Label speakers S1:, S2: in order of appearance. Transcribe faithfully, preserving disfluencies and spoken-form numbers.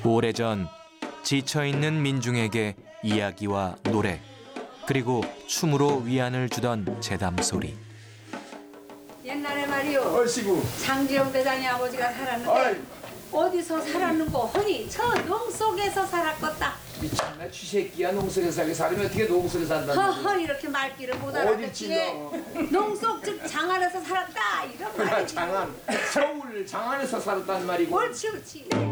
S1: 오래전 지쳐있는 민중에게 이야기와 노래 그리고 춤으로 위안을 주던 재담 소리.
S2: 옛날에 말이요.
S3: 얼씨구.
S2: 장지영 대장이 아버지가 살았는데
S3: 아이.
S2: 어디서 살았는고 허니 저 농 속에서 살았겠다.
S3: 미쳤나 쥐새끼야. 농속에 살게 사람이 어떻게 농속에 산다는 거야.
S2: 허허 이렇게 말귀를 못
S3: 어디
S2: 알아듣기에
S3: 찔러.
S2: 농속 즉 장안에서 살았다 이런 말이지.
S3: 장안 서울 장안에서 살았단 말이고.
S2: 옳지 옳지.